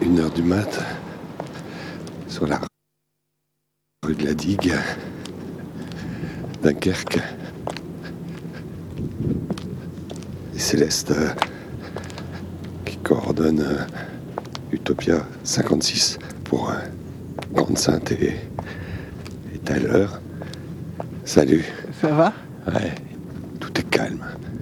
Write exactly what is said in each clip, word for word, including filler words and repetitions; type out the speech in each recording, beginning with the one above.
une heure du mat, sur la rue de la Digue, Dunkerque. Et Céleste, euh, qui coordonne euh, Utopia cinquante-six pour euh, Grande Sainte et, et Tyler. Salut. Ça va ? Ouais, tout est calme.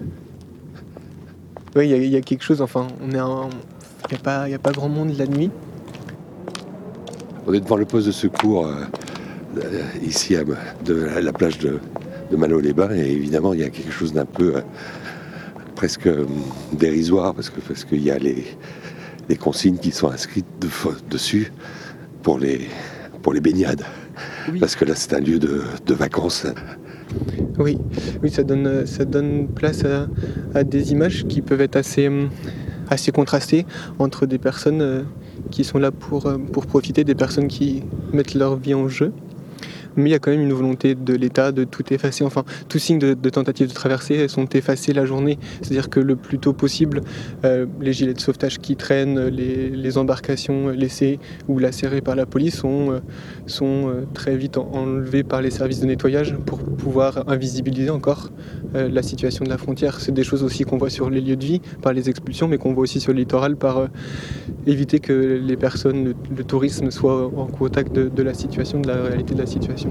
Oui, il y, y a quelque chose, enfin, on est en... Il n'y a pas, y a pas grand monde la nuit. On est devant le poste de secours euh, ici à de la plage de, de Malo-les-Bains, et évidemment il y a quelque chose d'un peu euh, presque euh, dérisoire parce que parce qu'il y a les, les consignes qui sont inscrites de, dessus pour les pour les baignades. Oui. Parce que là c'est un lieu de, de vacances. Oui, oui, ça donne ça donne place à, à des images qui peuvent être assez assez contrastées entre des personnes euh, qui sont là pour, pour profiter, des personnes qui mettent leur vie en jeu. Mais il y a quand même une volonté de l'État de tout effacer. Enfin, tout signe de, de tentative de traversée, elles sont effacées la journée. C'est-à-dire que le plus tôt possible, euh, les gilets de sauvetage qui traînent, les, les embarcations laissées ou lacérées par la police sont, euh, sont euh, très vite enlevées par les services de nettoyage pour pouvoir invisibiliser encore euh, la situation de la frontière. C'est des choses aussi qu'on voit sur les lieux de vie par les expulsions, mais qu'on voit aussi sur le littoral par euh, éviter que les personnes, le, le tourisme soit en contact de, de la situation, de la réalité de la situation.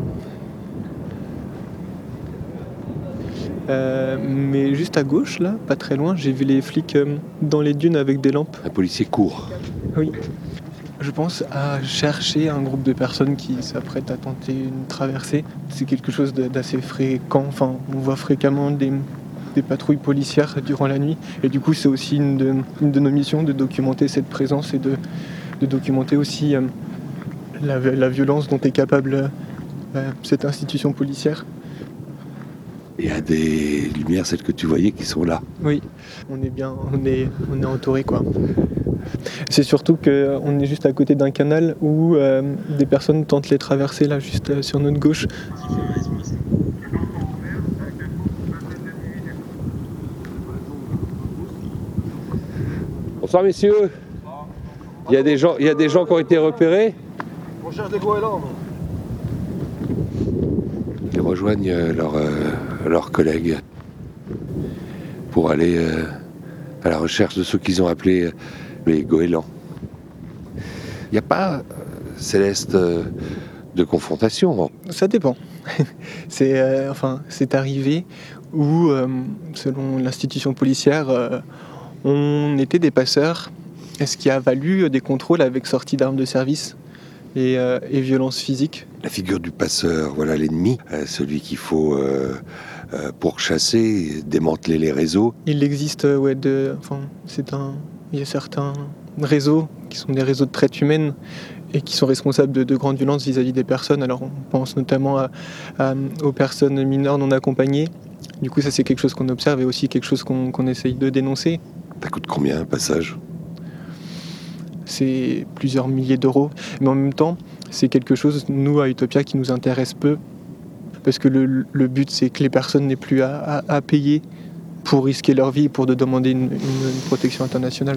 Euh, mais juste à gauche, là, pas très loin, j'ai vu les flics euh, dans les dunes avec des lampes. Un policier court. Oui. Je pense à chercher un groupe de personnes qui s'apprêtent à tenter une traversée. C'est quelque chose d'assez fréquent. Enfin, on voit fréquemment des, des patrouilles policières durant la nuit. Et du coup, c'est aussi une de, une de nos missions de documenter cette présence et de, de documenter aussi euh, la, la violence dont est capable euh, cette institution policière. Il y a des lumières, celles que tu voyais, qui sont là. Oui, on est bien, on est, on est entouré, quoi. C'est surtout qu'on est juste à côté d'un canal où euh, des personnes tentent les traversées, là, juste euh, sur notre gauche. Bonsoir, messieurs. Il y a des gens, il y a des gens qui ont été repérés. On cherche des goélands. Ils rejoignent leurs euh, leurs collègues pour aller euh, à la recherche de ceux qu'ils ont appelés euh, les goélands. Il n'y a pas, euh, Céleste, euh, de confrontation. Ça dépend. c'est, euh, enfin, c'est arrivé où, euh, selon l'institution policière, euh, on était des passeurs, ce qui a valu des contrôles avec sortie d'armes de service et, euh, et violence physique. La figure du passeur, voilà l'ennemi, euh, celui qu'il faut euh, euh, pourchasser, démanteler les réseaux. Il existe, euh, ouais, de, enfin, c'est un, il y a certains réseaux qui sont des réseaux de traite humaine et qui sont responsables de, de grandes violences vis-à-vis des personnes. Alors on pense notamment à, à, aux personnes mineures non accompagnées. Du coup, ça c'est quelque chose qu'on observe et aussi quelque chose qu'on, qu'on essaye de dénoncer. Ça coûte combien un passage ? C'est plusieurs milliers d'euros. Mais en même temps, c'est quelque chose, nous, à Utopia, qui nous intéresse peu. Parce que le, le but, c'est que les personnes n'aient plus à, à, à payer pour risquer leur vie, pour de demander une, une, une protection internationale.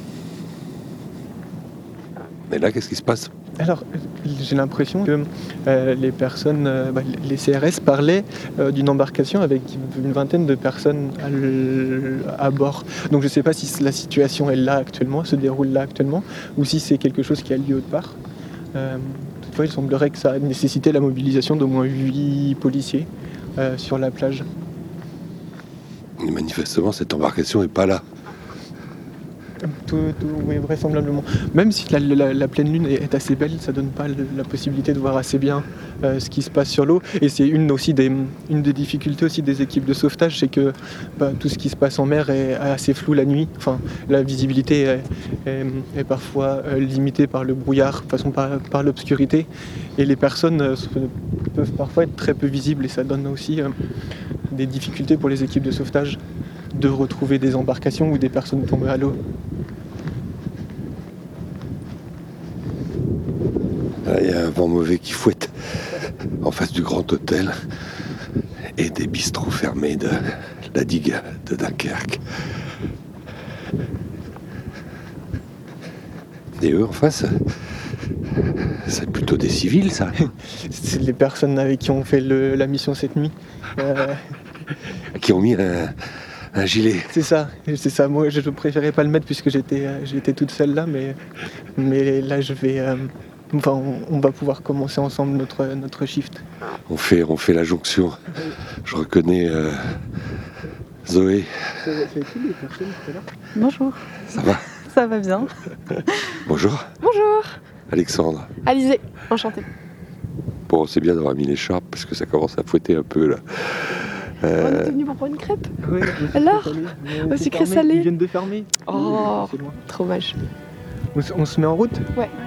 Mais là, qu'est-ce qui se passe ? Alors, j'ai l'impression que euh, les personnes, euh, bah, les C R S parlaient euh, d'une embarcation avec une vingtaine de personnes à, le, à bord. Donc je ne sais pas si la situation est là actuellement, se déroule là actuellement, ou si c'est quelque chose qui a lieu autre part. Euh, toutefois, il semblerait que ça a nécessité la mobilisation d'au moins huit policiers euh, sur la plage. Mais manifestement, cette embarcation n'est pas là. Tout, tout, oui, vraisemblablement. Même si la, la, la pleine lune est assez belle, ça donne pas le, la possibilité de voir assez bien euh, ce qui se passe sur l'eau. Et c'est une aussi des, une des difficultés aussi des équipes de sauvetage, c'est que bah, tout ce qui se passe en mer est assez flou la nuit. Enfin, la visibilité est, est, est parfois euh, limitée par le brouillard, de façon par, par l'obscurité. Et les personnes euh, peuvent parfois être très peu visibles et ça donne aussi euh, des difficultés pour les équipes de sauvetage de retrouver des embarcations ou des personnes tombées à l'eau. Il y a un vent mauvais qui fouette en face du Grand Hôtel et des bistrots fermés de la digue de Dunkerque. Et eux, en face, c'est plutôt des civils, ça. C'est les personnes avec qui on fait le- la mission cette nuit. Euh, Qui ont mis un, un gilet. c'est ça, c'est ça. Moi, je préférais pas le mettre puisque j'étais, euh, j'étais toute seule là, mais, mais là, je vais, euh, enfin, on, on va pouvoir commencer ensemble notre, notre shift. On fait, on fait la jonction. Je reconnais euh, Zoé. Bonjour, Ça va? ça va bien. Bonjour. Bonjour, Alexandre. Alizé, enchantée. Bon, c'est bien d'avoir mis l'écharpe parce que ça commence à fouetter un peu là. Euh, On était venu pour prendre une crêpe. Oui, Alors Au sucré salé. Ils viennent de fermer. Oh, C'est loin. trop moche. On, se- on se met en route? Ouais.